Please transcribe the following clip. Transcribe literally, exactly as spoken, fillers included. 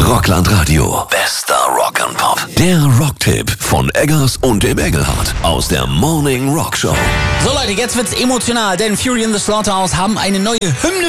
Rockland Radio. Bester Rock and Pop. Der Rocktipp von Eggers und dem Engelhardt aus der Morning Rock Show. So Leute, jetzt wird's emotional, denn Fury in the Slaughterhouse haben eine neue Hymne